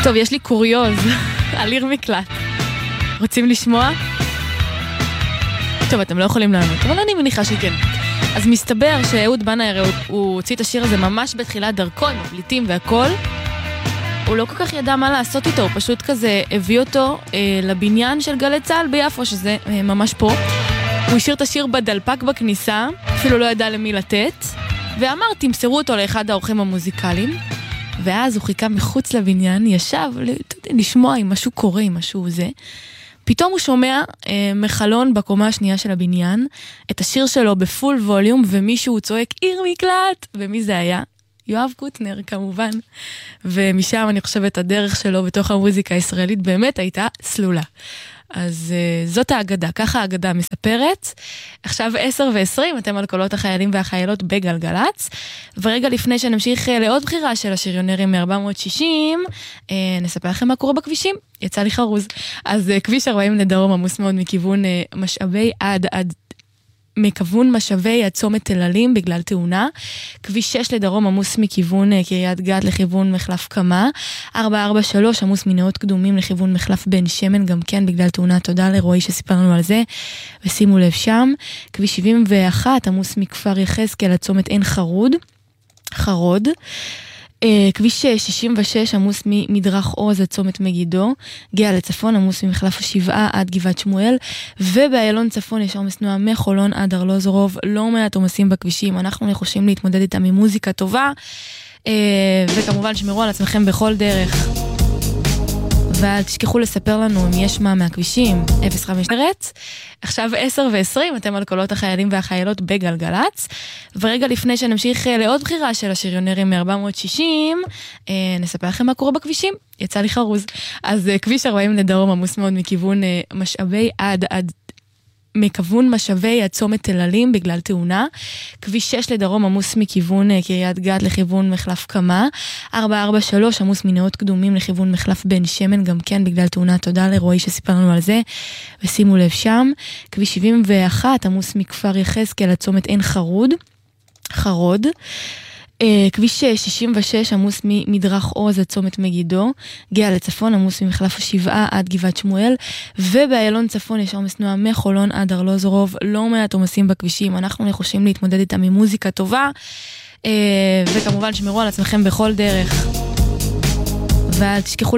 טוב, יש לי קוריוז על עיר מקלט. רוצים לשמוע? טוב, אתם לא יכולים לענות, אבל אני מניחה שכן. אז מסתבר שאהוד בנאי, הוא הוציא את השיר הזה ממש בתחילת דרכו, עם הפליטים והכל. הוא לא כל כך ידע מה לעשות איתו, הוא פשוט כזה הביא אותו לבניין של גלי צהל ביפו, שזה ממש פה. הוא השאיר את השיר בדלפק בכניסה, אפילו לא ידע למי לתת, ואמר, תמסרו אותו לאחד האורחים המוזיקליים, ואז הוא חיכה מחוץ לבניין, ישב לשמוע אם משהו קורה, אם משהו זה. פתאום הוא שומע מחלון בקומה השנייה של הבניין, את השיר שלו בפול ווליום, ומישהו צועק, עיר מקלט, ומי זה היה? יואב קוטנר כמובן, ומשם אני חושבת הדרך שלו בתוך המוזיקה הישראלית באמת הייתה סלולה. אז זאת האגדה, ככה האגדה מספרת. עכשיו 10:20, אתם על קולות החיילים והחיילות בגלגלץ, ורגע לפני שנמשיך לעוד בחירה של השריונרים מ-460, נספר לכם מה קורה בכבישים. יצא לי חרוז. אז כביש 40 לדרום עמוס מאוד מכיוון מכיוון משאבי עד צומת תל אלים בגלל תאונה. כביש 6 לדרום עמוס מכיוון קריית גת לכיוון מחלף קמה. 443 עמוס מנאות קדומים לכיוון מחלף בן שמן גם כן בגלל תאונה. תודה לרועי שסיפרנו על זה. ושימו לב שם. כביש 71 עמוס מכפר יחזקאל עד צומת עין חרוד. כביש 66 עמוס ממדרך עוז עד צומת מגידו, גאה לצפון עמוס ממחלף השבעה עד גבעת שמואל, ובאיילון צפון יש עומס תנועה מחולון עד ארלוזורוב, לא מעט עומסים בכבישים, אנחנו נחושים להתמודד איתם עם מוזיקה טובה, וכמובן שמרו על עצמכם בכל דרך. ואל תשכחו לספר לנו אם יש מה מהכבישים, 05 רץ. עכשיו 10:20, אתם על קולות החיילים והחיילות בגלגלץ, ורגע לפני שנמשיך לעוד בחירה של השריונרים מ-460, נספר לכם מה קורה בכבישים. יצא לי חרוז. אז כביש 40 לדרום עמוס מאוד מכיוון מכיוון משאבי עד צומת תל אלים בגלל תאונה. כביש 6 לדרום עמוס מכיוון קריית גת לכיוון מחלף קמה. 443 עמוס מנאות קדומים לכיוון מחלף בן שמן גם כן בגלל תאונה. תודה לרועי שסיפרנו על זה. ושימו לב שם. כביש 71 עמוס מכפר יחזקאל עד צומת עין חרוד. כביש 66 עמוס ממדרך עוז עד צומת מגידו, גאה לצפון עמוס ממחלף השבעה עד גבעת שמואל, ובאיילון צפון יש עומס תנועה מחולון עד ארלוזורוב, לא מעט עומסים בכבישים, אנחנו נחושים להתמודד איתם עם מוזיקה טובה, וכמובן שמרו על עצמכם בכל דרך. ואל תשכחו